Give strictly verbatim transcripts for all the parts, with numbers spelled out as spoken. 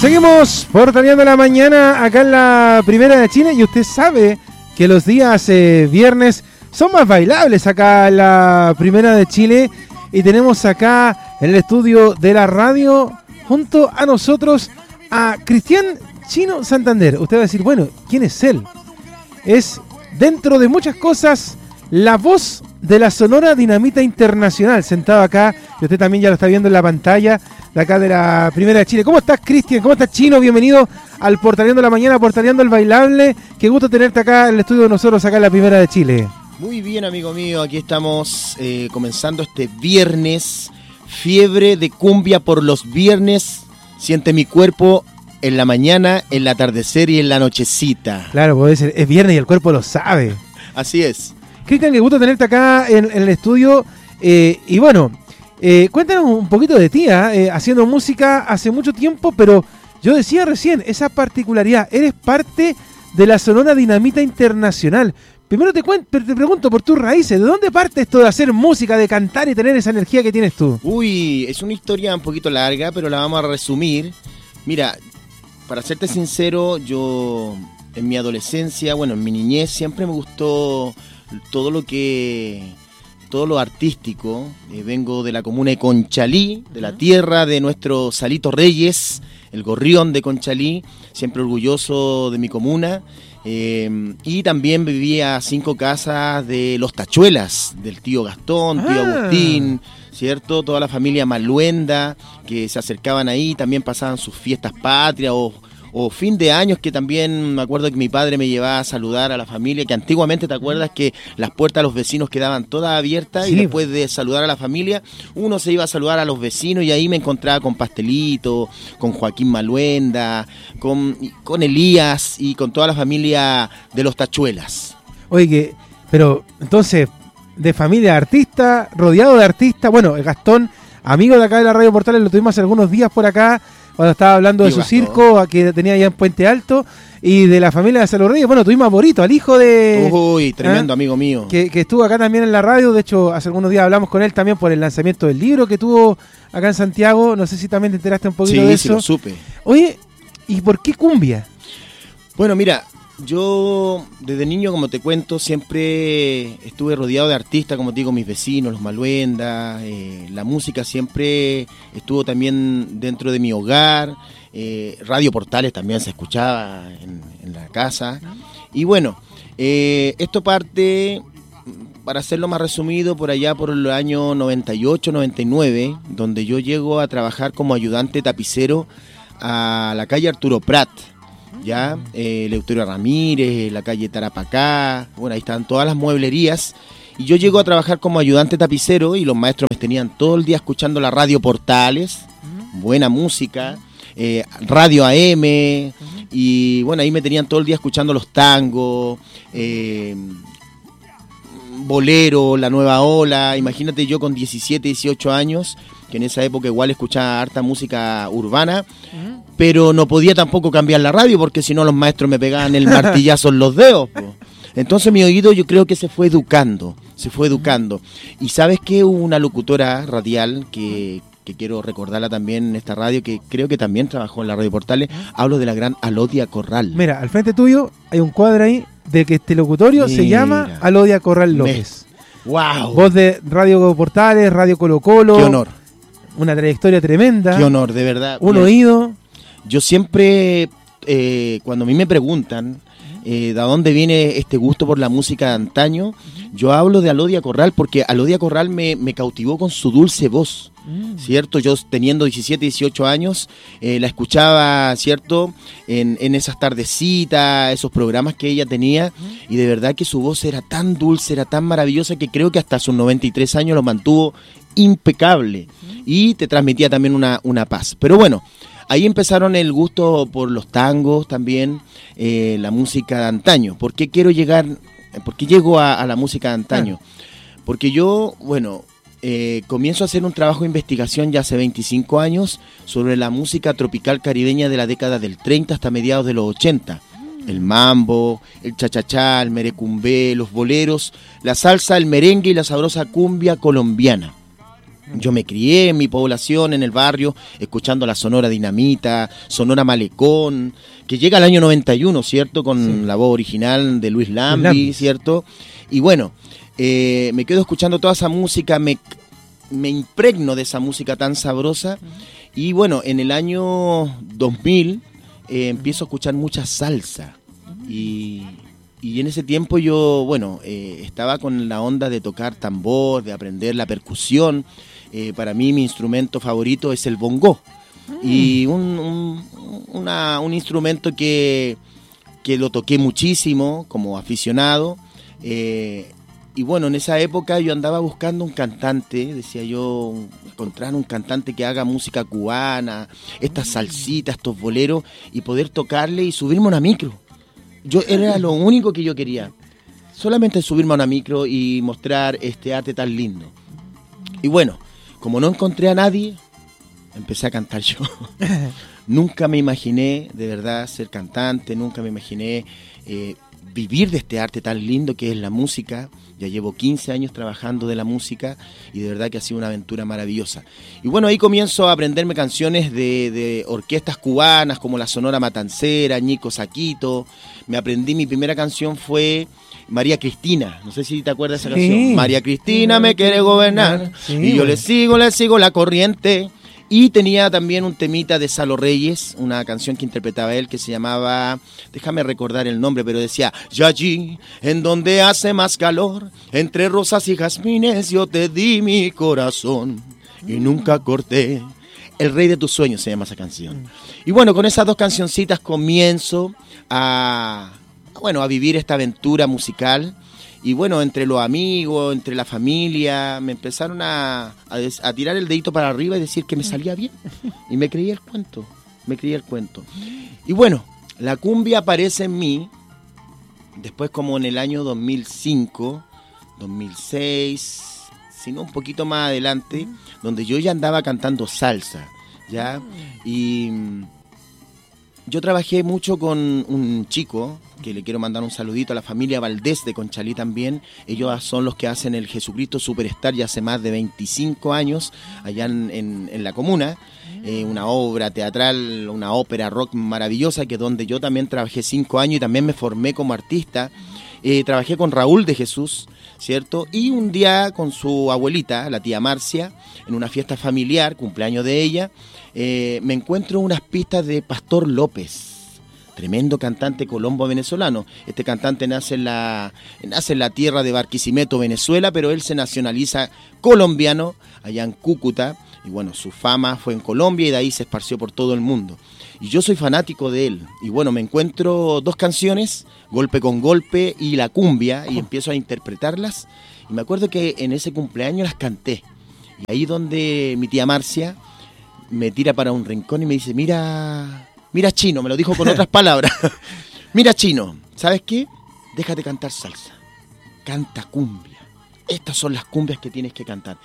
Seguimos portaleando la mañana acá en la Primera de Chile y usted sabe que los días eh, viernes son más bailables acá en la Primera de Chile y tenemos acá en el estudio de la radio junto a nosotros a Cristian Chino Santander. Usted va a decir, bueno, ¿quién es él? Es, dentro de muchas cosas, la voz de la Sonora Dinamita Internacional, sentado acá, y usted también ya lo está viendo en la pantalla de acá de la Primera de Chile. ¿Cómo estás, Cristian? ¿Cómo estás, Chino? Bienvenido al Portaleando la Mañana, Portaleando el Bailable. Qué gusto tenerte acá en el estudio de nosotros, acá en la Primera de Chile. Muy bien, amigo mío, aquí estamos eh, comenzando este viernes, fiebre de cumbia por los viernes, siente mi cuerpo en la mañana, en el atardecer y en la nochecita. Claro, puede ser, es viernes y el cuerpo lo sabe. Así es. Cristian, qué gusto tenerte acá en, en el estudio. Eh, y bueno, eh, cuéntanos un poquito de ti, ¿eh? haciendo música hace mucho tiempo, pero yo decía recién, esa particularidad, eres parte de la Sonora Dinamita Internacional. Primero te, cuento, te pregunto por tus raíces, ¿de dónde parte esto de hacer música, de cantar y tener esa energía que tienes tú? Uy, es una historia un poquito larga, pero la vamos a resumir. Mira, para serte sincero, yo en mi adolescencia, bueno, en mi niñez siempre me gustó todo lo que, todo lo artístico. Eh, vengo de la comuna de Conchalí, de la tierra de nuestro Salito Reyes, el gorrión de Conchalí, siempre orgulloso de mi comuna. Eh, y también vivía a cinco casas de los Tachuelas, del tío Gastón, tío Ah. Agustín, ¿cierto? Toda la familia Maluenda que se acercaban ahí, también pasaban sus fiestas patrias o, o fin de años, que también me acuerdo que mi padre me llevaba a saludar a la familia, que antiguamente te acuerdas que las puertas de los vecinos quedaban todas abiertas, Sí. y después de saludar a la familia, uno se iba a saludar a los vecinos y ahí me encontraba con Pastelito, con Joaquín Maluenda, con, con Elías y con toda la familia de los Tachuelas. Oye, que, pero entonces, de familia de artista, rodeado de artistas, bueno, el Gastón, amigo de acá de la Radio Portales, lo tuvimos hace algunos días por acá, cuando estaba hablando de Tío su Gastón. circo que tenía allá en Puente Alto, y de la familia de Salo Reyes, bueno, tuvimos a Borito, al hijo de... Uy, tremendo ¿eh? amigo mío. Que, que estuvo acá también en la radio, de hecho, hace algunos días hablamos con él también por el lanzamiento del libro que tuvo acá en Santiago, no sé si también te enteraste un poquito Sí, de sí eso. lo supe. Oye, ¿y por qué cumbia? Bueno, mira, yo desde niño, como te cuento, siempre estuve rodeado de artistas, como te digo, mis vecinos, los Maluendas, eh, la música siempre estuvo también dentro de mi hogar, eh, Radio Portales también se escuchaba en, en la casa, y bueno, eh, esto parte, para hacerlo más resumido, por allá por el año noventa y ocho, noventa y nueve, donde yo llego a trabajar como ayudante tapicero a la calle Arturo Prat. Ya, eh, Eleuterio Ramírez, la calle Tarapacá, bueno, ahí estaban todas las mueblerías, y yo llego a trabajar como ayudante tapicero y los maestros me tenían todo el día escuchando la Radio Portales, buena música, eh, Radio A M, y bueno, ahí me tenían todo el día escuchando los tangos, eh, bolero, la nueva ola. Imagínate yo con diecisiete, dieciocho años, que en esa época igual escuchaba harta música urbana, pero no podía tampoco cambiar la radio porque si no los maestros me pegaban el martillazo en los dedos, po. Entonces mi oído yo creo que se fue educando, se fue educando. Y ¿sabes qué? Hubo una locutora radial que, que quiero recordarla también en esta radio, que creo que también trabajó en la Radio Portales. Hablo de la gran Alodia Corral. Mira, al frente tuyo hay un cuadro ahí de que este locutorio Mira. se llama Alodia Corral López. ¡Wow! Voz de Radio Portales, Radio Colo Colo. ¡Qué honor! Una trayectoria tremenda. ¡Qué honor, de verdad! Un Mira, oído. yo siempre, eh, cuando a mí me preguntan eh, de dónde viene este gusto por la música de antaño, yo hablo de Alodia Corral porque Alodia Corral me, me cautivó con su dulce voz, ¿cierto? Yo teniendo diecisiete, dieciocho años, eh, la escuchaba, ¿cierto? En, en esas tardecitas, esos programas que ella tenía, y de verdad que su voz era tan dulce, era tan maravillosa, que creo que hasta sus noventa y tres años lo mantuvo impecable, y te transmitía también una, una paz. Pero bueno, ahí empezaron el gusto por los tangos también, eh, la música de antaño. ¿Por qué quiero llegar, por qué llego a, a la música de antaño? Porque yo, bueno, eh, comienzo a hacer un trabajo de investigación ya hace veinticinco años sobre la música tropical caribeña de la década del treinta hasta mediados de los ochenta. El mambo, el chachachá, el merecumbé, los boleros, la salsa, el merengue y la sabrosa cumbia colombiana. Yo me crié en mi población, en el barrio, escuchando la Sonora Dinamita, Sonora Malecón, que llega al año noventa y uno, ¿cierto? Con sí. la voz original de Luis Lambi, Lambi. ¿cierto? Y bueno, eh, me quedo escuchando toda esa música, me, me impregno de esa música tan sabrosa. Y bueno, en el año dos mil eh, empiezo a escuchar mucha salsa. Y... Y en ese tiempo yo, bueno, eh, estaba con la onda de tocar tambor, de aprender la percusión. Eh, para mí mi instrumento favorito es el bongó. Mm. Y un, un, una, un instrumento que, que lo toqué muchísimo como aficionado. Eh, y bueno, en esa época yo andaba buscando un cantante, decía yo, encontrar un cantante que haga música cubana, estas salsitas, estos boleros, y poder tocarle y subirme a una micro. Yo era lo único que yo quería, solamente subirme a una micro y mostrar este arte tan lindo. Y bueno, como no encontré a nadie, empecé a cantar yo. Nunca me imaginé de verdad ser cantante, nunca me imaginé eh, vivir de este arte tan lindo que es la música. Ya llevo quince años trabajando de la música y de verdad que ha sido una aventura maravillosa. Y bueno, ahí comienzo a aprenderme canciones de, de orquestas cubanas como la Sonora Matancera, Ñico Saquito. Me aprendí, mi primera canción fue María Cristina, no sé si te acuerdas de esa sí. canción. María Cristina me quiere gobernar sí, y yo bueno. le sigo, le sigo la corriente. Y tenía también un temita de Salo Reyes, una canción que interpretaba él que se llamaba, déjame recordar el nombre, pero decía: y allí, en donde hace más calor, entre rosas y jazmines, yo te di mi corazón y nunca corté. El rey de tus sueños se llama esa canción. Y bueno, con esas dos cancioncitas comienzo a, bueno, a vivir esta aventura musical. Y bueno, entre los amigos, entre la familia, me empezaron a, a, des, a tirar el dedito para arriba y decir que me salía bien. Y me creía el cuento, me creía el cuento. Y bueno, la cumbia aparece en mí después como en el año dos mil cinco, dos mil seis, sino un poquito más adelante, donde yo ya andaba cantando salsa, ¿ya? Y yo trabajé mucho con un chico, que le quiero mandar un saludito a la familia Valdés de Conchalí también. Ellos son los que hacen el Jesucristo Superstar ya hace más de veinticinco años allá en, en, en la comuna. Eh, una obra teatral, una ópera rock maravillosa, que es donde yo también trabajé cinco años y también me formé como artista. Eh, trabajé con Raúl de Jesús, ¿cierto? Y un día con su abuelita, la tía Marcia, en una fiesta familiar, cumpleaños de ella, eh, me encuentro unas pistas de Pastor López, tremendo cantante colombo venezolano. Este cantante nace en la, nace en la tierra de Barquisimeto, Venezuela, pero él se nacionaliza colombiano allá en Cúcuta. Y bueno, su fama fue en Colombia y de ahí se esparció por todo el mundo. Y yo soy fanático de él. Y bueno, me encuentro dos canciones, Golpe con Golpe y La Cumbia, y empiezo a interpretarlas. Y me acuerdo que en ese cumpleaños las canté. Y ahí donde mi tía Marcia me tira para un rincón y me dice: mira, mira Chino, me lo dijo con otras palabras. Mira Chino, ¿sabes qué? Déjate cantar salsa. Canta cumbia. Estas son las cumbias que tienes que cantar.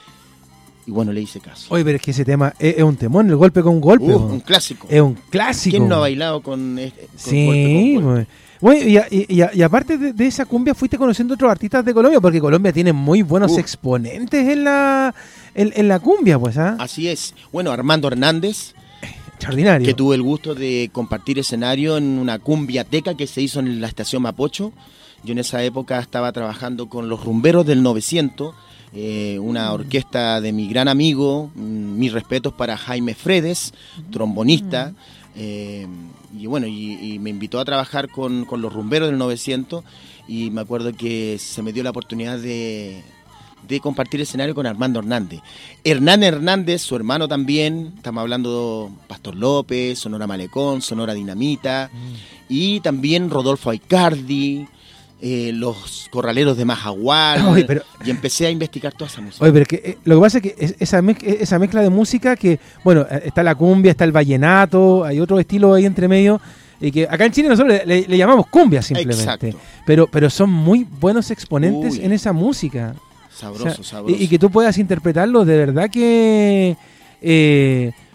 Y bueno, le hice caso. Oye, pero es que ese tema es, es un temón, el golpe con golpe. Uh, un clásico. Es un clásico. ¿Quién no ha bailado con, este, con sí, golpe con golpe? Bueno, y, y, y, y aparte de, de esa cumbia, fuiste conociendo otros artistas de Colombia, porque Colombia tiene muy buenos uh. exponentes en la en, en la cumbia, pues, ¿ah? Así es. Bueno, Armando Hernández, extraordinario, que tuve el gusto de compartir escenario en una cumbiateca que se hizo en la estación Mapocho. Yo en esa época estaba trabajando con los Rumberos del novecientos, eh, una orquesta de mi gran amigo, mm, mis respetos para Jaime Fredes, trombonista, eh, y bueno, y, y me invitó a trabajar con, con los Rumberos del novecientos, y me acuerdo que se me dio la oportunidad de, de compartir escenario con Armando Hernández. Hernán Hernández, su hermano también, estamos hablando Pastor López, Sonora Malecón, Sonora Dinamita, mm. y también Rodolfo Aicardi, Eh, los Corraleros de Majagual. Oye, pero, y empecé a investigar toda esa música. Oye, pero que, eh, lo que pasa es que es, esa, mezcla, esa mezcla de música que, bueno, está la cumbia, está el vallenato, hay otro estilo ahí entre medio, y que acá en Chile nosotros le, le, le llamamos cumbia simplemente. Exacto. Pero, pero son muy buenos exponentes Uy, en esa música. Sabroso, o sea, sabroso. Y, y que tú puedas interpretarlo, de verdad que... Eh,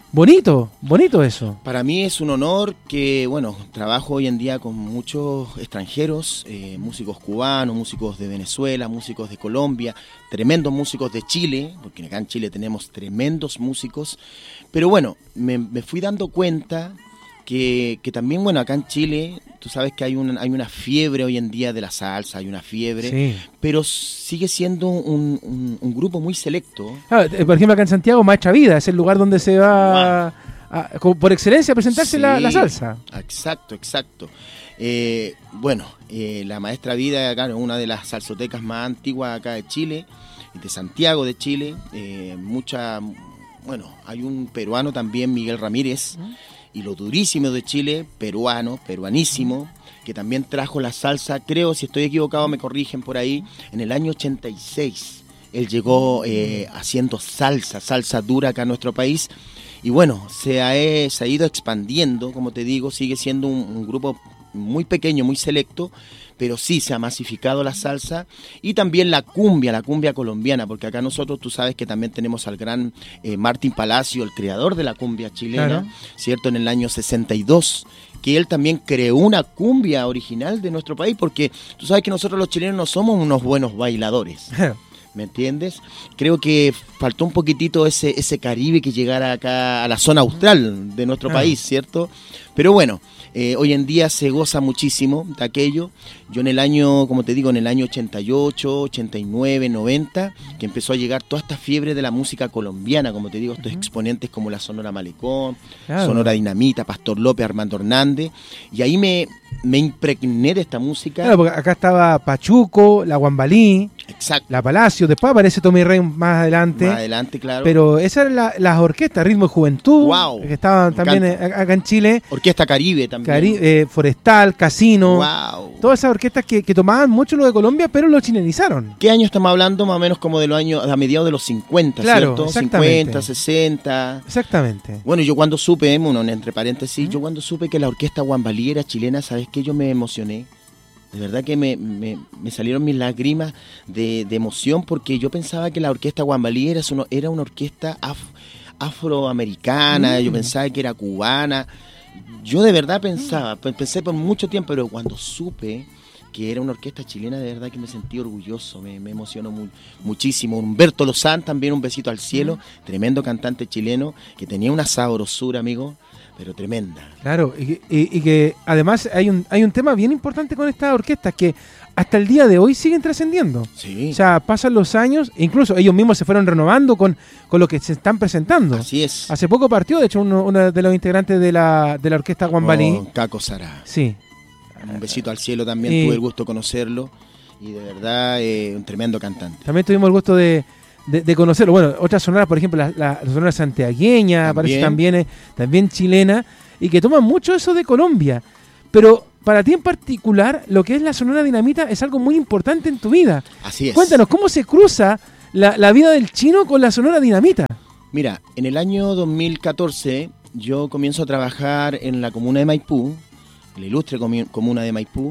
Bonito, bonito eso. Para mí es un honor que, bueno, trabajo hoy en día con muchos extranjeros, eh, músicos cubanos, músicos de Venezuela, músicos de Colombia, tremendos músicos de Chile, porque acá en Chile tenemos tremendos músicos, pero bueno, me, me fui dando cuenta que, que también, bueno, acá en Chile, tú sabes que hay una, hay una fiebre hoy en día de la salsa, hay una fiebre, sí. Pero sigue siendo un, un, un grupo muy selecto. Ah, por ejemplo, acá en Santiago, Maestra Vida, es el lugar donde se va a, a, por excelencia a presentarse sí, la, la salsa. Exacto, exacto. Eh, bueno, eh, la Maestra Vida acá es una de las salsotecas más antiguas acá de Chile, de Santiago de Chile. Eh, mucha, bueno, hay un peruano también, Miguel Ramírez, ¿Mm? Y lo durísimo de Chile, peruano, peruanísimo, que también trajo la salsa, creo, si estoy equivocado me corrigen por ahí, en el año ochenta y seis. Él llegó eh, haciendo salsa, salsa dura acá en nuestro país. Y bueno, se ha, eh, se ha ido expandiendo, como te digo, sigue siendo un, un grupo muy pequeño, muy selecto, pero sí se ha masificado la salsa y también la cumbia, la cumbia colombiana, porque acá nosotros, tú sabes que también tenemos al gran eh, Martín Palacio, el creador de la cumbia chilena, claro. ¿Cierto? En el año sesenta y dos, que él también creó una cumbia original de nuestro país, porque tú sabes que nosotros los chilenos no somos unos buenos bailadores. ¿Me entiendes? Creo que faltó un poquitito ese, ese Caribe que llegara acá a la zona austral de nuestro ah. país, ¿cierto? Pero bueno, eh, hoy en día se goza muchísimo de aquello. Yo en el año, como te digo, en el año ochenta y ocho, ochenta y nueve, noventa, que empezó a llegar toda esta fiebre de la música colombiana, como te digo, estos uh-huh. exponentes como la Sonora Malecón, claro. Sonora Dinamita, Pastor López, Armando Hernández, y ahí me, me impregné de esta música. Claro, porque acá estaba Pachuco, la Guambalí, exacto. La Palacio, después aparece Tommy Rey más adelante. Más adelante, claro. Pero esas eran la, las orquestas, Ritmo y Juventud, wow, que estaban también encanta. Acá en Chile. Orquesta Caribe también. Cari eh, Forestal, Casino. Wow. Todas esas orquestas que, que tomaban mucho lo de Colombia, pero lo chilenizaron. ¿Qué año estamos hablando? Más o menos como de los años, a mediados de los cincuenta, claro, ¿cierto? cincuenta, sesenta. Exactamente. Bueno, yo cuando supe, bueno, entre paréntesis, ¿Mm? yo cuando supe que la orquesta Guambalí era chilena, ¿sabes qué? Yo me emocioné. De verdad que me, me, me salieron mis lágrimas de, de emoción, porque yo pensaba que la orquesta Guambalí era, era una orquesta af, afroamericana, mm. yo pensaba que era cubana. Yo de verdad pensaba, pensé por mucho tiempo, pero cuando supe que era una orquesta chilena, de verdad que me sentí orgulloso, me, me emocionó muy, muchísimo. Humberto Lozán, también un besito al cielo, mm. tremendo cantante chileno, que tenía una sabrosura, amigo, pero tremenda. Claro, y, y, y que además hay un, hay un tema bien importante con estas orquestas, que hasta el día de hoy siguen trascendiendo. Sí. O sea, pasan los años, e incluso ellos mismos se fueron renovando con, con lo que se están presentando. Así es. Hace poco partió, de hecho, uno, uno de los integrantes de la, de la orquesta Guambalí. Oh, Caco Sará. Sí. Un besito al cielo también, y tuve el gusto de conocerlo. Y de verdad, eh, un tremendo cantante. También tuvimos el gusto de, de, de conocerlo. Bueno, otras sonoras, por ejemplo, la, la, la sonora santiagueña, también. Parece también, eh, también chilena, y que toman mucho eso de Colombia. Pero para ti en particular, lo que es la Sonora Dinamita es algo muy importante en tu vida. Así es. Cuéntanos, ¿cómo se cruza la, la vida del chino con la Sonora Dinamita? Mira, en el año dos mil catorce yo comienzo a trabajar en la comuna de Maipú, la ilustre comuna de Maipú,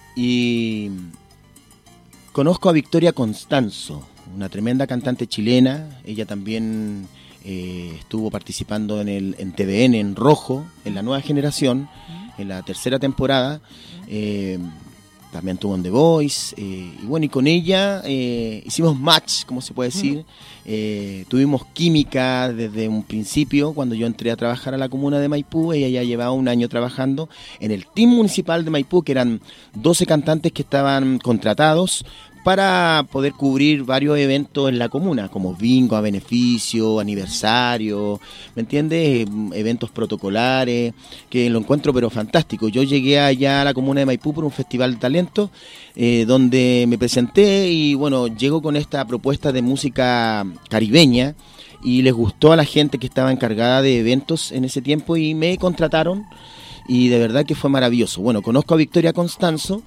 y conozco a Victoria Constanzo, una tremenda cantante chilena. Ella también eh, estuvo participando en el en T V N, en Rojo, en la nueva generación, en la tercera temporada. Eh, también estuvo en The Voice, eh, y bueno, y con ella eh, hicimos match, como se puede decir. Eh, tuvimos química desde un principio. Cuando yo entré a trabajar a la comuna de Maipú, ella ya llevaba un año trabajando en el team municipal de Maipú, que eran doce cantantes que estaban contratados para poder cubrir varios eventos en la comuna, como bingo a beneficio, aniversario, ¿me entiendes? Eventos protocolares, que lo encuentro pero fantástico. Yo llegué allá a la comuna de Maipú por un festival de talento, eh, donde me presenté y bueno, llego con esta propuesta de música caribeña y les gustó a la gente que estaba encargada de eventos en ese tiempo y me contrataron y de verdad que fue maravilloso. Bueno, conozco a Victoria Constanzo,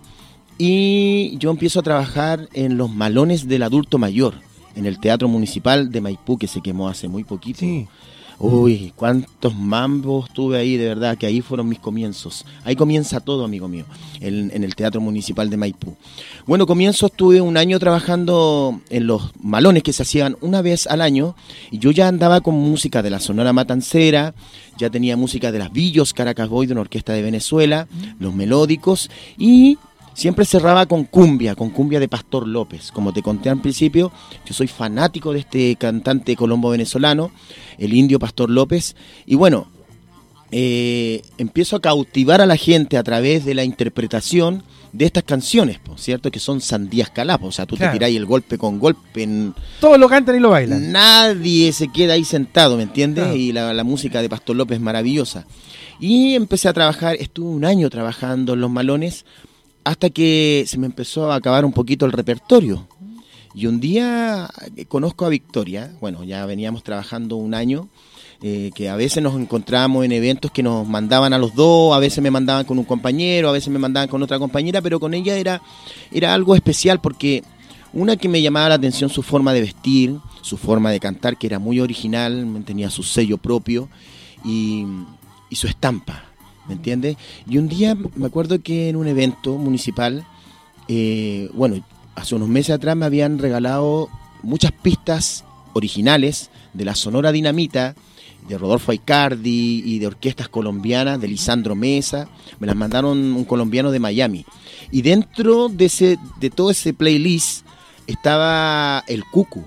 y yo empiezo a trabajar en los malones del adulto mayor, en el Teatro Municipal de Maipú, que se quemó hace muy poquito. Sí. Uy, cuántos mambos tuve ahí, de verdad, que ahí fueron mis comienzos. Ahí comienza todo, amigo mío, en, en el Teatro Municipal de Maipú. Bueno, comienzo, estuve un año trabajando en los malones que se hacían una vez al año, y yo ya andaba con música de la Sonora Matancera, ya tenía música de las Villos Caracas Boys, de una orquesta de Venezuela, los melódicos, y siempre cerraba con cumbia, con cumbia de Pastor López. Como te conté al principio, yo soy fanático de este cantante colombo venezolano, el indio Pastor López. Y bueno, eh, empiezo a cautivar a la gente a través de la interpretación de estas canciones, ¿cierto? Que son sandías calapos. O sea, tú claro. te tirás el golpe con golpe. En... Todos lo cantan y lo bailan. Nadie se queda ahí sentado, ¿me entiendes? Claro. Y la, la música de Pastor López es maravillosa. Y empecé a trabajar, estuve un año trabajando en los malones, hasta que se me empezó a acabar un poquito el repertorio. Y un día conozco a Victoria, bueno, ya veníamos trabajando un año, eh, que a veces nos encontrábamos en eventos que nos mandaban a los dos, a veces me mandaban con un compañero, a veces me mandaban con otra compañera, pero con ella era, era algo especial porque una que me llamaba la atención su forma de vestir, su forma de cantar, que era muy original, tenía su sello propio y, y su estampa. ¿Me entiendes? Y un día me acuerdo que en un evento municipal, eh, bueno, hace unos meses atrás me habían regalado muchas pistas originales de la Sonora Dinamita, de Rodolfo Aicardi y de orquestas colombianas, de Lisandro Mesa. Me las mandaron un colombiano de Miami. Y dentro de, ese, de todo ese playlist estaba el cucu.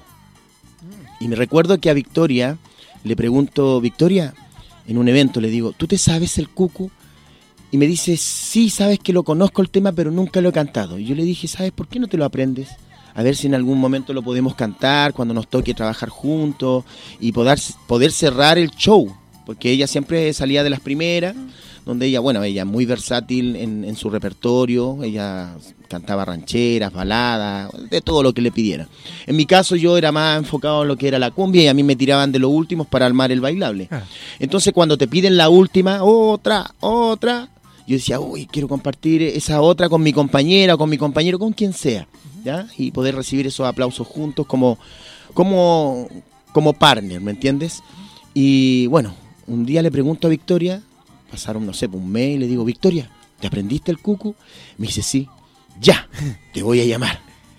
Y me recuerdo que a Victoria le pregunto, Victoria, en un evento le digo, ¿tú te sabes el cucu? Y me dice, sí, sabes que lo conozco el tema, pero nunca lo he cantado. Y yo le dije, ¿sabes por qué no te lo aprendes? A ver si en algún momento lo podemos cantar, cuando nos toque trabajar juntos y poder, poder cerrar el show. Porque ella siempre salía de las primeras, donde ella, bueno, ella muy versátil en, en su repertorio, ella cantaba rancheras, baladas, de todo lo que le pidieran. En mi caso yo era más enfocado en lo que era la cumbia y a mí me tiraban de los últimos para armar el bailable. Ah. Entonces cuando te piden la última, otra, otra, yo decía, uy, quiero compartir esa otra con mi compañera o con mi compañero, con quien sea, ¿ya? Y poder recibir esos aplausos juntos como, como, como partner, ¿me entiendes? Y bueno, un día le pregunto a Victoria, pasaron, no sé, un mes, y le digo, Victoria, ¿te aprendiste el cucu? Me dice, sí, ya, te voy a llamar.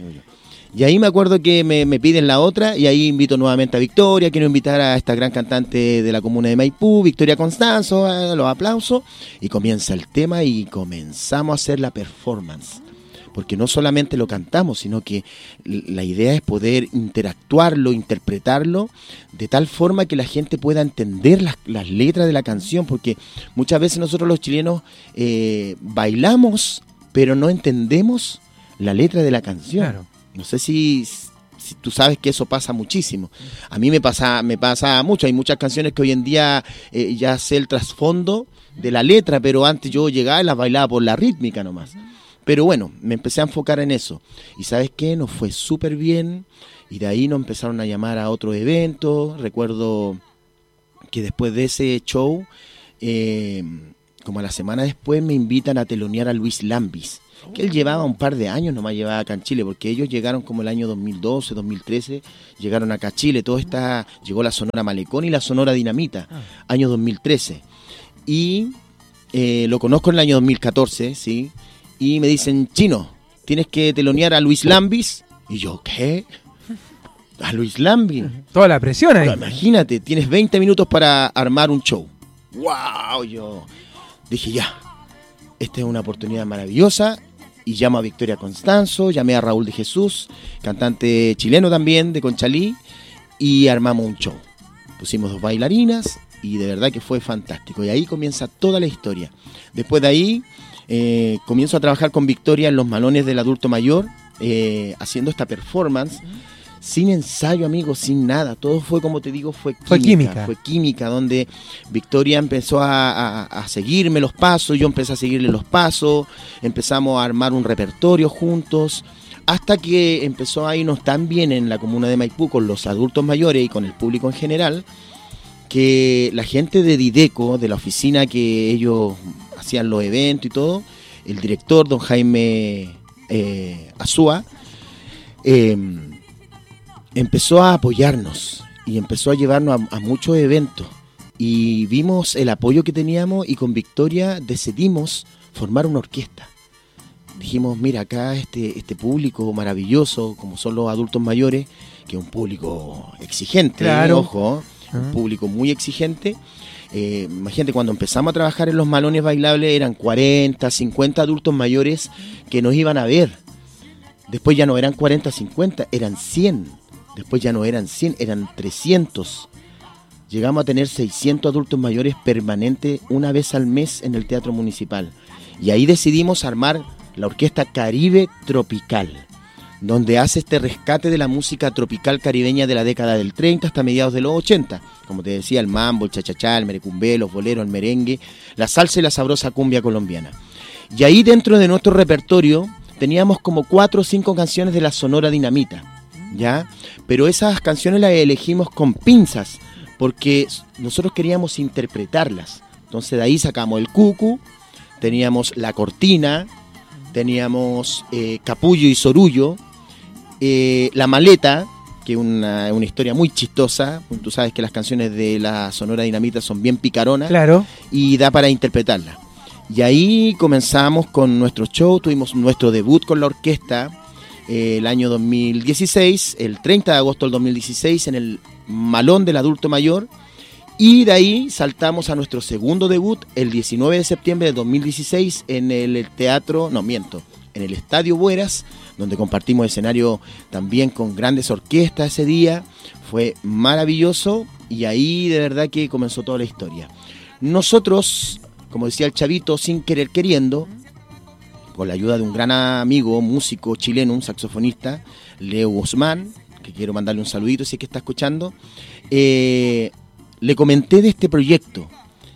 Y ahí me acuerdo que me, me piden la otra, y ahí invito nuevamente a Victoria, quiero invitar a esta gran cantante de la comuna de Maipú, Victoria Constanzo, eh, los aplausos, y comienza el tema y comenzamos a hacer la performance. Porque no solamente lo cantamos, sino que la idea es poder interactuarlo, interpretarlo, de tal forma que la gente pueda entender las, las letras de la canción, porque muchas veces nosotros los chilenos eh, bailamos, pero no entendemos la letra de la canción. Claro. No sé si, si tú sabes que eso pasa muchísimo. A mí me pasa, me pasa mucho, hay muchas canciones que hoy en día eh, ya sé el trasfondo de la letra, pero antes yo llegaba y las bailaba por la rítmica nomás. Pero bueno, me empecé a enfocar en eso. Y ¿sabes qué? Nos fue súper bien. Y de ahí nos empezaron a llamar a otros eventos. Recuerdo que después de ese show, eh, como a la semana después, me invitan a telonear a Luis Lambis. Que él llevaba un par de años, nomás llevaba acá en Chile. Porque ellos llegaron como el año dos mil doce, dos mil trece. Llegaron acá a Chile. Todo está, llegó la Sonora Malecón y la Sonora Dinamita. Año dos mil trece. Y eh, lo conozco en el año dos mil catorce, ¿sí? Y me dicen, Chino, tienes que telonear a Luis Lambis. Y yo, ¿qué? ¿A Luis Lambis? Toda la presión ahí. Pero imagínate, tienes veinte minutos para armar un show. ¡Wow! Yo dije, ya, esta es una oportunidad maravillosa. Y llamo a Victoria Constanzo, llamé a Raúl de Jesús, cantante chileno también, de Conchalí, y armamos un show. Pusimos dos bailarinas y de verdad que fue fantástico. Y ahí comienza toda la historia. Después de ahí... Eh, comienzo a trabajar con Victoria en los malones del adulto mayor, eh, haciendo esta performance, sin ensayo, amigos, sin nada. Todo fue, como te digo, fue química. Fue química, fue química donde Victoria empezó a, a, a seguirme los pasos, yo empecé a seguirle los pasos, empezamos a armar un repertorio juntos, hasta que empezó a irnos tan bien en la comuna de Maipú con los adultos mayores y con el público en general, que la gente de Dideco, de la oficina que ellos hacían los eventos y todo, el director, don Jaime eh, Azúa, eh, empezó a apoyarnos y empezó a llevarnos a, a muchos eventos. y vimos el apoyo que teníamos y con Victoria decidimos formar una orquesta. Dijimos, mira, acá este, este público maravilloso, como son los adultos mayores, que es un público exigente, claro. eh, ojo, uh-huh. un público muy exigente. Eh, imagínate, cuando empezamos a trabajar en los malones bailables eran cuarenta, cincuenta adultos mayores que nos iban a ver. Después ya no eran cuarenta, cincuenta, eran cien. Después ya no eran cien, eran trescientos. Llegamos a tener seiscientos adultos mayores permanentes una vez al mes en el Teatro Municipal. Y ahí decidimos armar la Orquesta Caribe Tropical, donde hace este rescate de la música tropical caribeña de la década del treinta hasta mediados de los ochenta. Como te decía, el mambo, el chachachá, el merecumbé, los boleros, el merengue, la salsa y la sabrosa cumbia colombiana. Y ahí dentro de nuestro repertorio teníamos como cuatro o cinco canciones de la Sonora Dinamita, ¿ya? Pero esas canciones las elegimos con pinzas, porque nosotros queríamos interpretarlas. Entonces de ahí sacamos el cucu, teníamos la cortina, teníamos eh, Capullo y Sorullo, eh, La Maleta, que es una, una historia muy chistosa. Tú sabes que las canciones de la Sonora Dinamita son bien picaronas, claro, y da para interpretarlas. Y ahí comenzamos con nuestro show, tuvimos nuestro debut con la orquesta eh, el año dos mil dieciséis, el treinta de agosto del dos mil dieciséis, en el Malón del Adulto Mayor. Y de ahí saltamos a nuestro segundo debut el diecinueve de septiembre de dos mil dieciséis en el teatro, no miento, en el Estadio Bueras, donde compartimos escenario también con grandes orquestas ese día. Fue maravilloso y ahí de verdad que comenzó toda la historia. Nosotros, como decía el Chavito, sin querer queriendo, con la ayuda de un gran amigo, músico chileno, un saxofonista, Leo Guzmán, que quiero mandarle un saludito si es que está escuchando, eh... le comenté de este proyecto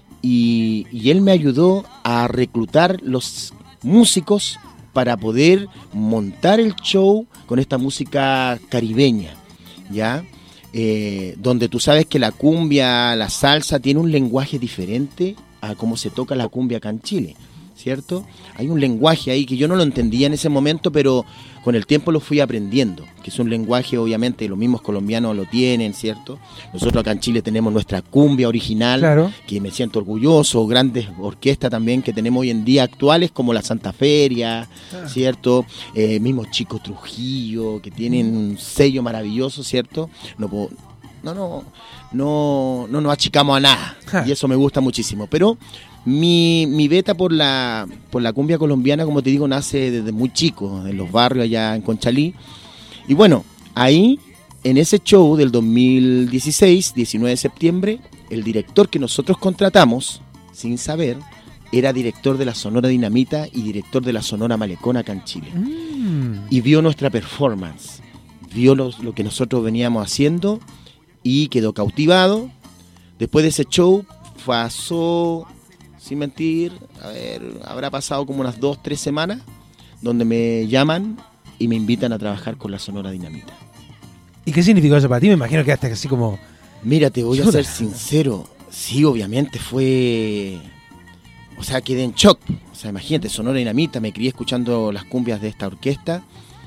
y, y él me ayudó a reclutar los músicos para poder montar el show con esta música caribeña, ¿ya? Eh, donde tú sabes que la cumbia, la salsa, tiene un lenguaje diferente a cómo se toca la cumbia acá en Chile, ¿cierto? Hay un lenguaje ahí que yo no lo entendía en ese momento, pero con el tiempo lo fui aprendiendo, que es un lenguaje, obviamente, los mismos colombianos lo tienen, ¿cierto? Nosotros acá en Chile tenemos nuestra cumbia original, claro, que me siento orgulloso, grandes orquestas también que tenemos hoy en día actuales, como la Santa Feria, ah. ¿cierto? Eh, mismo Chico Trujillo, que tienen un sello maravilloso, ¿cierto? No puedo... No, no, no, no nos achicamos a nada, ja. y eso me gusta muchísimo, pero mi, mi beta por la, por la cumbia colombiana, como te digo, nace desde muy chico, en los barrios allá en Conchalí, y bueno, ahí, en ese show del dos mil dieciséis, diecinueve de septiembre, el director que nosotros contratamos, sin saber, era director de la Sonora Dinamita y director de la Sonora Malecón acá en Chile, mm. y vio nuestra performance, vio lo, lo que nosotros veníamos haciendo, y quedó cautivado. Después de ese show pasó, sin mentir, a ver, habrá pasado como unas dos, tres semanas, donde me llaman y me invitan a trabajar con la Sonora Dinamita. ¿Y qué significó eso para ti? Me imagino que hasta así como... Mira, te voy a ser sincero, sí, obviamente fue... O sea, quedé en shock. O sea, imagínate, Sonora Dinamita, me crié escuchando las cumbias de esta orquesta.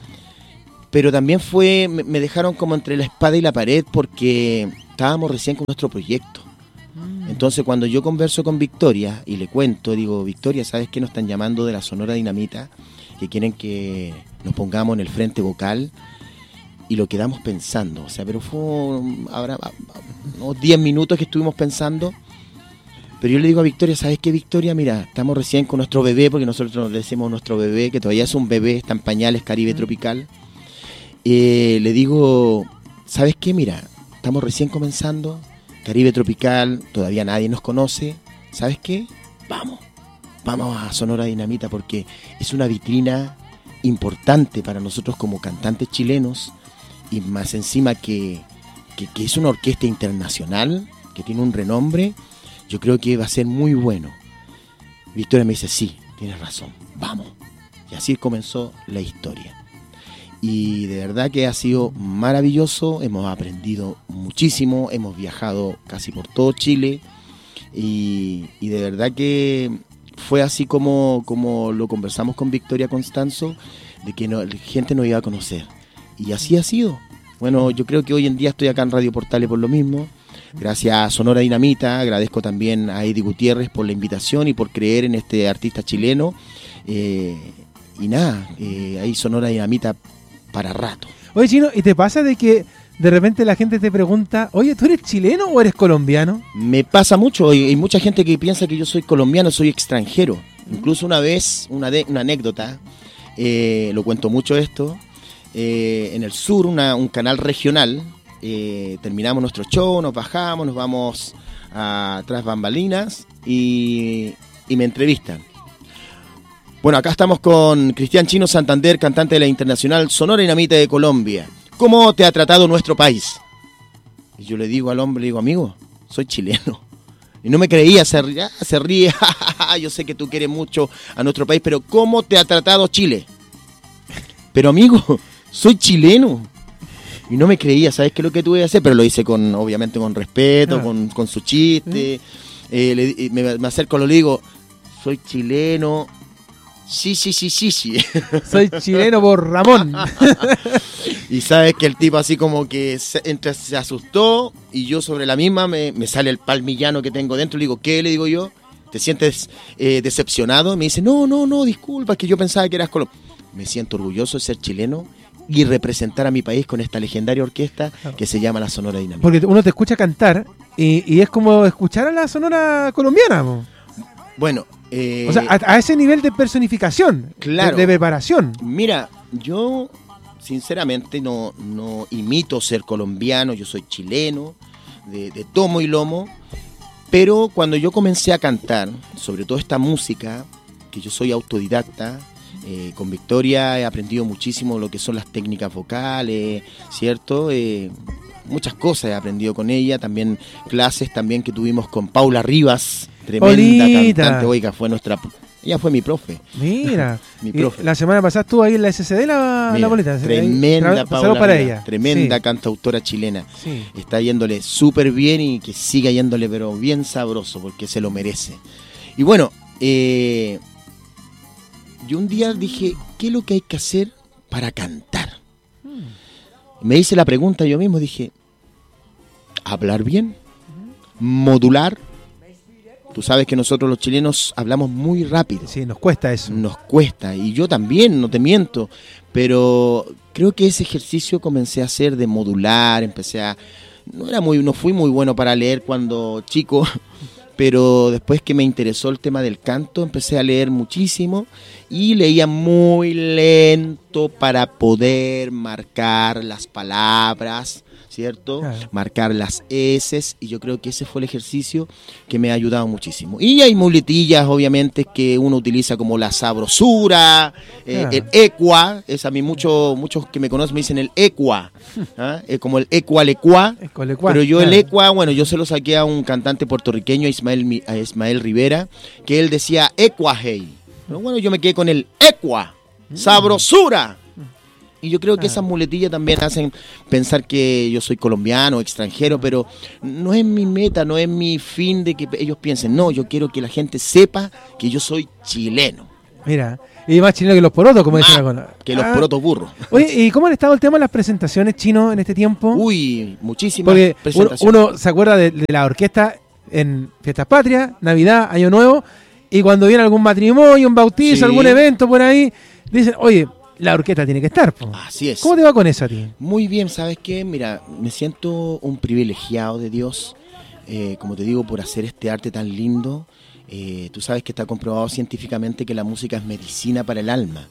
Pero también fue, me dejaron como entre la espada y la pared porque estábamos recién con nuestro proyecto. Mm. Entonces cuando yo converso con Victoria y le cuento, digo, Victoria, ¿sabes qué? Nos están llamando de la Sonora Dinamita, que quieren que nos pongamos en el frente vocal, y lo quedamos pensando. O sea, pero fue ahora unos diez minutos que estuvimos pensando. Pero yo le digo a Victoria, ¿sabes qué, Victoria? Mira, estamos recién con nuestro bebé, porque nosotros le decimos nuestro bebé, que todavía es un bebé, está en pañales, Caribe mm. Tropical. Eh, le digo, ¿sabes qué? Mira, estamos recién comenzando, Caribe Tropical, todavía nadie nos conoce. ¿Sabes qué? Vamos, vamos a Sonora Dinamita porque es una vitrina importante para nosotros como cantantes chilenos y más encima que, que, que es una orquesta internacional que tiene un renombre. Yo creo que va a ser muy bueno. Victoria me dice, sí, tienes razón, vamos. Y así comenzó la historia. Y de verdad que ha sido maravilloso, hemos aprendido muchísimo, hemos viajado casi por todo Chile y, y de verdad que fue así como, como lo conversamos con Victoria Constanzo, de que no, la gente nos iba a conocer. Y así ha sido. Bueno, yo creo que hoy en día estoy acá en Radio Portales por lo mismo, Gracias a Sonora Dinamita, agradezco también a Eddie Gutiérrez por la invitación y por creer en este artista chileno. Eh, y nada, eh, ahí Sonora Dinamita para rato. Oye, Chino, ¿y te pasa de que de repente la gente te pregunta, oye, ¿tú eres chileno o eres colombiano? Me pasa mucho, y hay mucha gente que piensa que yo soy colombiano, soy extranjero. Incluso una vez, una, de, una anécdota, eh, lo cuento mucho esto, eh, en el sur, una, un canal regional, eh, terminamos nuestro show, nos bajamos, nos vamos a tras bambalinas y, y me entrevistan. Bueno, acá estamos con Cristian Chino Santander, cantante de la internacional Sonora Dinamita de Colombia. ¿Cómo te ha tratado nuestro país? Y yo le digo al hombre, le digo, amigo, soy chileno. Y no me creía, se ríe, se ríe, yo sé que tú quieres mucho a nuestro país, pero ¿cómo te ha tratado Chile? Pero amigo, soy chileno. Y no me creía, ¿sabes qué es lo que tuve que hacer? Pero lo hice con, obviamente con respeto, ah. con, con su chiste. Eh, le, me, me acerco, lo digo, soy chileno. Sí, sí, sí, sí, sí. Soy chileno por Ramón. Y sabes que el tipo así como que se, entre, se asustó y yo sobre la misma me, me sale el palmillano que tengo dentro. Le digo, ¿qué? Le digo yo, ¿te sientes eh, decepcionado? Me dice, no, no, no, disculpa, que yo pensaba que eras colombiano. Me siento orgulloso de ser chileno y representar a mi país con esta legendaria orquesta que se llama la Sonora Dinamita. Porque uno te escucha cantar y, y es como escuchar a la Sonora colombiana, ¿no? Bueno, eh, o sea, a, a ese nivel de personificación, claro, de, de preparación. Mira, yo sinceramente no, no imito ser colombiano, yo soy chileno, de, de tomo y lomo, pero cuando yo comencé a cantar, sobre todo esta música, que yo soy autodidacta, eh, con Victoria he aprendido muchísimo lo que son las técnicas vocales, ¿cierto? Eh, muchas cosas he aprendido con ella, también clases también que tuvimos con Paula Rivas, tremenda Olita. Cantante, oiga, fue nuestra, ella fue mi profe. Mira, mi profe. La semana pasada estuvo ahí en la S C D la, Mira, la bolita. Tremenda Paula para Rivas, ella. Tremenda sí. cantautora chilena. Sí. Está yéndole súper bien y que siga yéndole pero bien sabroso porque se lo merece. Y bueno, eh, yo un día dije, ¿qué es lo que hay que hacer para cantar? Hmm. Me hice la pregunta yo mismo, dije, hablar bien, modular. Tú sabes que nosotros los chilenos hablamos muy rápido. Sí, nos cuesta eso. Nos cuesta, y yo también, no te miento, pero creo que ese ejercicio comencé a hacer de modular, empecé a... No era muy, no fui muy bueno para leer cuando chico, pero después que me interesó el tema del canto, empecé a leer muchísimo y leía muy lento para poder marcar las palabras, ¿cierto? Claro. Marcar las eses, y yo creo que ese fue el ejercicio que me ha ayudado muchísimo. Y hay muletillas, obviamente, que uno utiliza como la sabrosura, eh, claro. el equa, es a mí mucho, muchos que me conocen me dicen el equa, ¿ah? Es como el equa lecua, pero yo claro. el equa, bueno, yo se lo saqué a un cantante puertorriqueño, a Ismael, a Ismael Rivera, que él decía equa hey, pero bueno, yo me quedé con el equa, sabrosura. Y yo creo que esas muletillas también hacen pensar que yo soy colombiano, extranjero, pero no es mi meta, no es mi fin de que ellos piensen. No, yo quiero que la gente sepa que yo soy chileno. Mira, y más chileno que los porotos, como dicen algunos. Que los ah. porotos burros. Oye, ¿y cómo han estado el tema de las presentaciones, Chino, en este tiempo? Uy, muchísimas Porque presentaciones. Uno, uno se acuerda de, de la orquesta en Fiestas Patrias, Navidad, Año Nuevo, y cuando viene algún matrimonio, un bautizo, sí. algún evento por ahí, dicen, oye, la orquesta tiene que estar, po. Así es. ¿Cómo te va con eso a ti? Muy bien, ¿sabes qué? Mira, me siento un privilegiado de Dios, eh, como te digo, por hacer este arte tan lindo. Eh, tú sabes que está comprobado científicamente que la música es medicina para el alma,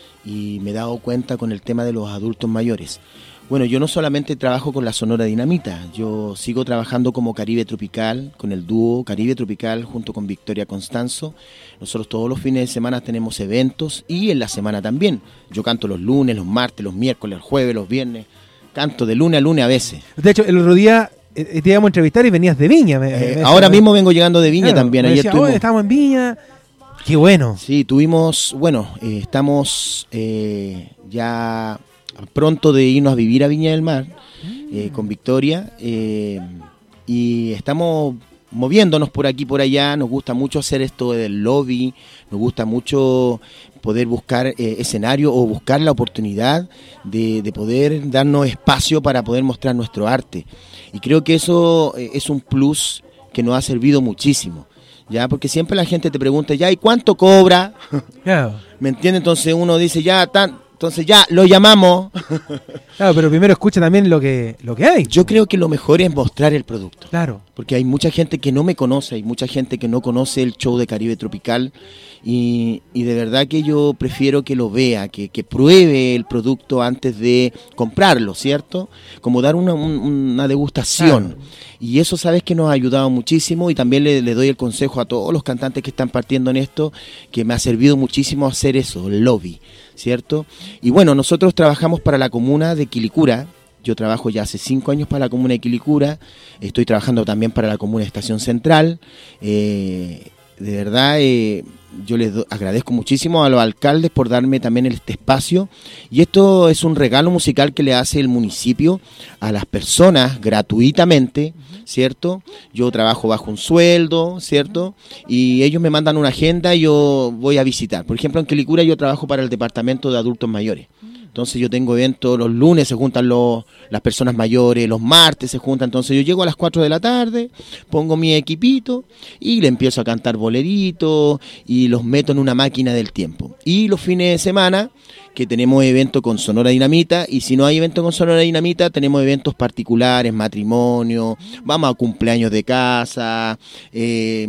y me he dado cuenta con el tema de los adultos mayores. Bueno, yo no solamente trabajo con la Sonora Dinamita, yo sigo trabajando como Caribe Tropical, con el dúo Caribe Tropical junto con Victoria Constanzo. Nosotros todos los fines de semana tenemos eventos, y en la semana también. Yo canto los lunes, los martes, los miércoles, los jueves, los viernes. Canto de lunes a lunes a veces. De hecho, el otro día eh, te íbamos a entrevistar y venías de Viña. Me, eh, me ahora mismo vengo llegando de Viña, claro, también. Ayer decía, tuvimos... estamos en Viña. Qué bueno. Sí, tuvimos, bueno, eh, estamos eh, ya... pronto de irnos a vivir a Viña del Mar eh, con Victoria, eh, y estamos moviéndonos por aquí por allá. Nos gusta mucho hacer esto del lobby, nos gusta mucho poder buscar eh, escenario o buscar la oportunidad de, de poder darnos espacio para poder mostrar nuestro arte. Y creo que eso eh, es un plus que nos ha servido muchísimo, ya, porque siempre la gente te pregunta, ya, ¿y cuánto cobra? Claro. ¿Me entiendes? Entonces uno dice, ya, tan, entonces ya, lo llamamos. Claro, pero primero escucha también lo que, lo que hay. Yo creo que lo mejor es mostrar el producto. Claro. Porque hay mucha gente que no me conoce, hay mucha gente que no conoce el show de Caribe Tropical y, y de verdad que yo prefiero que lo vea, que, que pruebe el producto antes de comprarlo, ¿cierto? Como dar una, un, una degustación. Claro. Y eso sabes que nos ha ayudado muchísimo y también le, le doy el consejo a todos los cantantes que están partiendo en esto, que me ha servido muchísimo hacer eso, el lobby, ¿cierto? Y bueno, nosotros trabajamos para la comuna de Quilicura. Yo trabajo ya hace cinco años para la comuna de Quilicura, estoy trabajando también para la comuna de Estación Central. Eh, de verdad, eh, yo les do- agradezco muchísimo a los alcaldes por darme también este espacio. Y esto es un regalo musical que le hace el municipio a las personas gratuitamente, ¿cierto? Yo trabajo bajo un sueldo, ¿cierto? Y ellos me mandan una agenda y yo voy a visitar. Por ejemplo, en Quilicura yo trabajo para el departamento de adultos mayores. Entonces yo tengo eventos, los lunes se juntan los, las personas mayores, los martes se juntan, entonces yo llego a las cuatro de la tarde, pongo mi equipito y le empiezo a cantar boleritos y los meto en una máquina del tiempo. Y los fines de semana, que tenemos evento con Sonora Dinamita, y si no hay evento con Sonora Dinamita, tenemos eventos particulares, matrimonio, vamos a cumpleaños de casa, eh,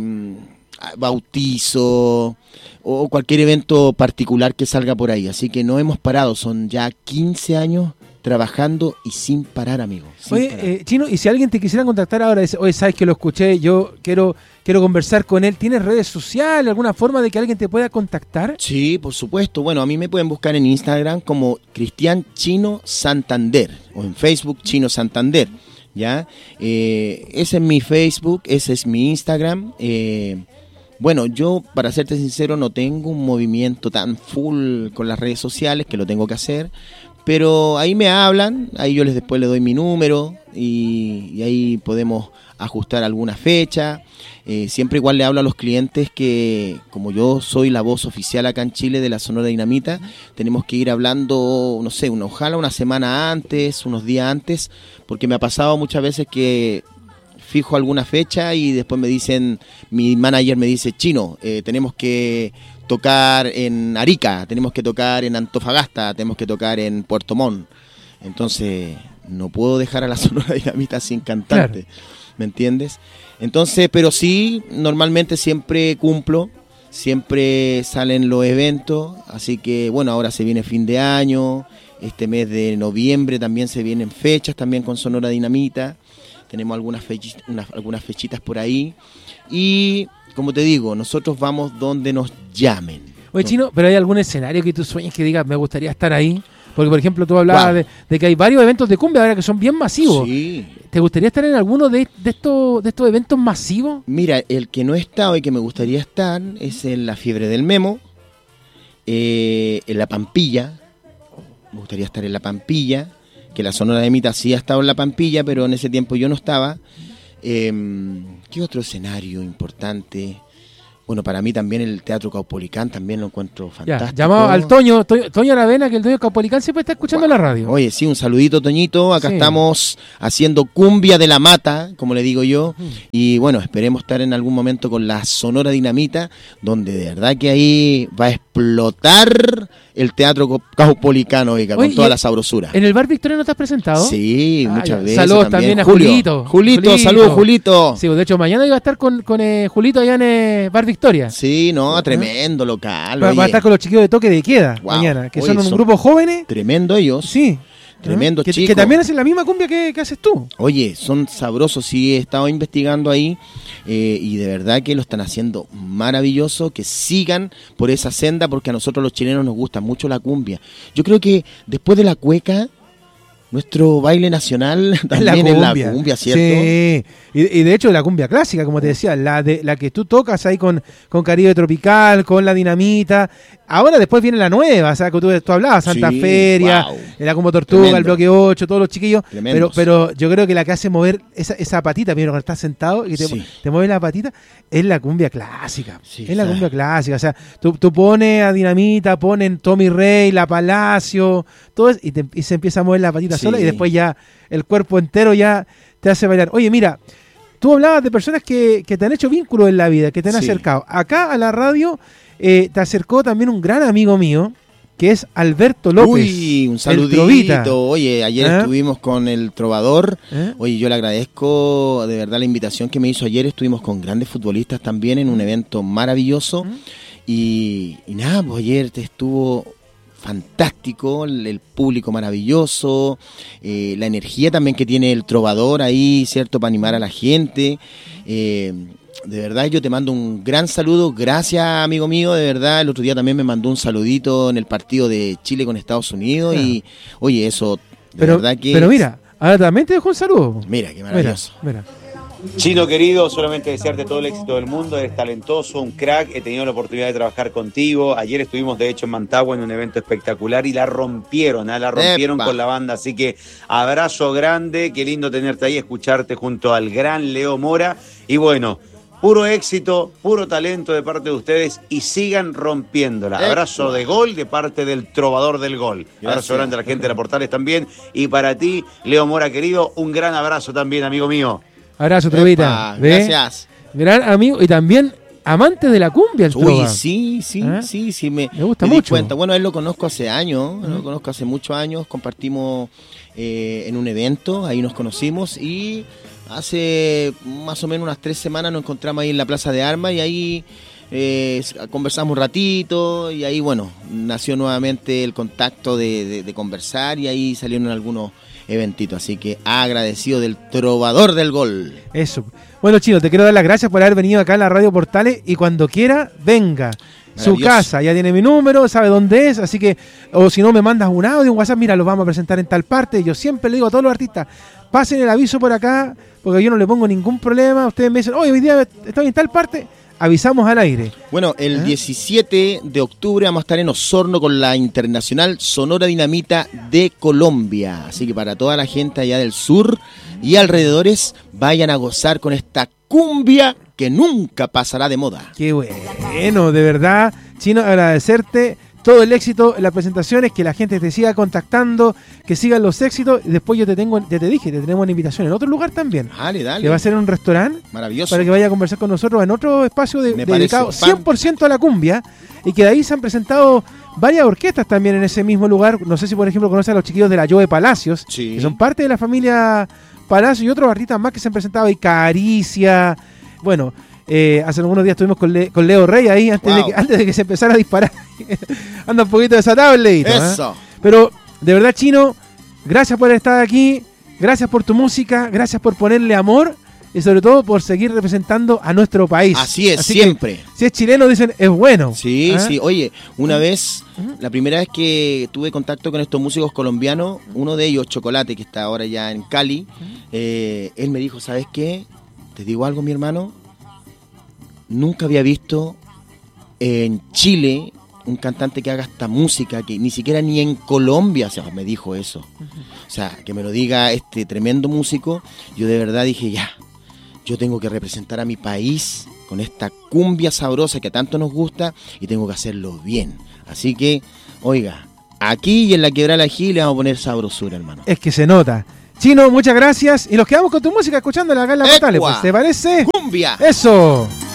bautizo o cualquier evento particular que salga por ahí. Así que no hemos parado, son ya quince años trabajando y sin parar, amigo. Sin Oye, parar. eh, Chino, y si alguien te quisiera contactar ahora, dice, oye, sabes que lo escuché, yo quiero quiero conversar con él, ¿tienes redes sociales, alguna forma de que alguien te pueda contactar? Sí, por supuesto. Bueno, a mí me pueden buscar en Instagram como Cristian Chino Santander o en Facebook Chino Santander, ¿ya? Eh, ese es mi Facebook, ese es mi Instagram. Eh, bueno, yo, para serte sincero, no tengo un movimiento tan full con las redes sociales, que lo tengo que hacer, pero ahí me hablan, ahí yo les después les doy mi número y, y ahí podemos ajustar alguna fecha. Eh, siempre igual le hablo a los clientes que, como yo soy la voz oficial acá en Chile de la Sonora Dinamita, tenemos que ir hablando, no sé, una, ojalá una semana antes, unos días antes, porque me ha pasado muchas veces que fijo alguna fecha y después me dicen, mi manager me dice, Chino, eh, tenemos que tocar en Arica, tenemos que tocar en Antofagasta, tenemos que tocar en Puerto Montt. Entonces, no puedo dejar a la Sonora Dinamita sin cantante, claro. ¿Me entiendes? Entonces, pero sí, normalmente siempre cumplo, siempre salen los eventos, así que, bueno, ahora se viene fin de año, este mes de noviembre también se vienen fechas, también con Sonora Dinamita. Tenemos algunas, fechitas, unas, algunas fechitas por ahí. Y, como te digo, nosotros vamos donde nos llamen. Oye, ¿no? Chino, ¿pero hay algún escenario que tú sueñes que digas, me gustaría estar ahí? Porque, por ejemplo, tú hablabas Wow. de, de que hay varios eventos de cumbia ahora que son bien masivos. Sí. ¿Te gustaría estar en alguno de, de, estos, de estos eventos masivos? Mira, el que no he estado y que me gustaría estar es en la Fiebre del Memo, eh, en la Pampilla. Me gustaría estar en la Pampilla, que la Sonora Dinamita sí ha estado en la Pampilla, pero en ese tiempo yo no estaba. Eh, ¿Qué otro escenario importante? Bueno, para mí también el Teatro Caupolicán también lo encuentro fantástico. Ya, llamado al Toño, Toño, Toño Aravena, que el Toño Caupolicán siempre está escuchando wow. la radio. Oye, sí, un saludito, Toñito. Acá sí. Estamos haciendo cumbia de la mata, como le digo yo. Mm. Y bueno, esperemos estar en algún momento con la Sonora Dinamita, donde de verdad que ahí va a explotar el Teatro Caupolicán, oiga, Oye, con toda la sabrosura. ¿En el Bar Victoria no te has presentado? Sí, ah, muchas ya. veces. Saludos también, también a Julio. Julito. Julito. Julito, saludos, Julito. Sí, de hecho, mañana iba a estar con, con eh, Julito allá en eh, Bar Victoria. Sí, no, tremendo local. Va, va a estar con los chiquillos de Toque de Queda wow. mañana, que oye, son un son grupo jóvenes. Tremendo ellos. Sí. Tremendo que, chicos. Que también hacen la misma cumbia que, que haces tú. Oye, son sabrosos, sí, he estado investigando ahí eh, y de verdad que lo están haciendo maravilloso, que sigan por esa senda porque a nosotros los chilenos nos gusta mucho la cumbia. Yo creo que después de la cueca, nuestro baile nacional también es la, es la cumbia, ¿cierto? Sí, y, y de hecho la cumbia clásica, como te decía, la de la que tú tocas ahí con, con Caribe Tropical, con la Dinamita. Ahora después viene la nueva, o sea, que tú, tú hablabas, Santa sí, Feria, wow. la Como Tortuga, Tremendo. El Bloque ocho, todos los chiquillos. Pero, pero yo creo que la que hace mover esa, esa patita, primero cuando estás sentado y te, sí. te mueve la patita, es la cumbia clásica. Sí, es la claro. cumbia clásica. O sea, tú, tú pones a Dinamita, ponen Tommy Rey, La Palacio, todo eso, y, te, y se empieza a mover la patita sí. sola y después ya el cuerpo entero ya te hace bailar. Oye, mira, tú hablabas de personas que, que te han hecho vínculos en la vida, que te han Sí. acercado. Acá a la radio eh, te acercó también un gran amigo mío, que es Alberto López. Uy, un el Trovita. saludito. Oye, ayer ¿Ah? estuvimos con el Trovador. ¿Eh? Oye, yo le agradezco de verdad la invitación que me hizo ayer. Estuvimos con grandes futbolistas también en un evento maravilloso. ¿Mm? Y, y nada, pues ayer te estuvo fantástico, el, el público maravilloso, eh, la energía también que tiene el Trovador ahí, ¿cierto? Para animar a la gente. Eh, de verdad, yo te mando un gran saludo. Gracias, amigo mío, de verdad. El otro día también me mandó un saludito en el partido de Chile con Estados Unidos. Ah. Y, oye, eso, de Pero, verdad que... pero mira, ahora también te dejo un saludo. Mira, qué Mira, maravilloso. mira. Chino querido, solamente desearte todo el éxito del mundo, eres talentoso, un crack, he tenido la oportunidad de trabajar contigo, ayer estuvimos de hecho en Mantagua en un evento espectacular y la rompieron, ¿eh? la rompieron Epa. con la banda, así que abrazo grande, qué lindo tenerte ahí, escucharte junto al gran Leo Mora y bueno, puro éxito, puro talento de parte de ustedes y sigan rompiéndola. Epa. Abrazo de gol de parte del Trovador del Gol. Gracias. Abrazo grande a la gente de la Portales también y para ti, Leo Mora querido, un gran abrazo también, amigo mío. Abrazo, Epa, Trovita. ¿Ve? gracias. Gran amigo y también amante de la cumbia, el Uy, Trova. sí, sí, ¿Eh? sí, sí, me, Me gusta me di mucho. cuenta. Bueno, él lo conozco hace años, ¿Mm? lo conozco hace muchos años, compartimos eh, en un evento, ahí nos conocimos y hace más o menos unas tres semanas nos encontramos ahí en la Plaza de Armas y ahí eh, conversamos un ratito y ahí, bueno, nació nuevamente el contacto de, de, de conversar y ahí salieron algunos eventitos, así que agradecido del Trovador del Gol. Eso. Bueno, Chino, te quiero dar las gracias por haber venido acá a la Radio Portales y cuando quiera, venga. Su Maravilloso. casa, ya tiene mi número, sabe dónde es, así que, o si no me mandas un audio, un WhatsApp, mira, lo vamos a presentar en tal parte. Yo siempre le digo a todos los artistas, pasen el aviso por acá, porque yo no le pongo ningún problema. Ustedes me dicen, oye, hoy día estoy en tal parte, avisamos al aire. Bueno, el ¿Eh? diecisiete de octubre vamos a estar en Osorno con la Internacional Sonora Dinamita de Colombia. Así que para toda la gente allá del sur y alrededores, vayan a gozar con esta cumbia que nunca pasará de moda. Qué bueno, de verdad, Chino, agradecerte todo el éxito en las presentaciones, que la gente te siga contactando, que sigan los éxitos. Y después yo te tengo, ya te dije, te tenemos una invitación en otro lugar también, Dale, dale. que va a ser en un restaurante, Maravilloso. para que vaya a conversar con nosotros en otro espacio de- Me dedicado parece fan- cien por ciento a la cumbia, y que de ahí se han presentado varias orquestas también en ese mismo lugar. No sé si, por ejemplo, conoces a los chiquillos de la Joe Palacios, Sí. que son parte de la familia Palacios, y otros artistas más que se han presentado, y Caricia. Bueno, eh, hace algunos días estuvimos con, Le- con Leo Rey ahí, antes, Wow. de que, antes de que se empezara a disparar. Anda un poquito desatado el leíto, ¿eh? Eso. Pero, de verdad, Chino, gracias por estar aquí, gracias por tu música, gracias por ponerle amor y sobre todo por seguir representando a nuestro país. Así es, Así que, siempre. si es chileno, dicen, es bueno. Sí, ¿Ah? sí. Oye, una vez, Ujú. la primera vez que tuve contacto con estos músicos colombianos, uno de ellos, Chocolate, que está ahora ya en Cali, eh, él me dijo, ¿sabes qué? Te digo algo, mi hermano. Nunca había visto en Chile un cantante que haga esta música, que ni siquiera ni en Colombia, o sea, me dijo eso. O sea, que me lo diga este tremendo músico, yo de verdad dije, ya, yo tengo que representar a mi país con esta cumbia sabrosa que tanto nos gusta y tengo que hacerlo bien. Así que, oiga, aquí y en la Quebrada del Ají le vamos a poner sabrosura, hermano. Es que se nota. Chino, muchas gracias. Y nos quedamos con tu música escuchándola acá en la ¡Ecua! Portales, pues. ¿Te parece? ¡Cumbia! Eso.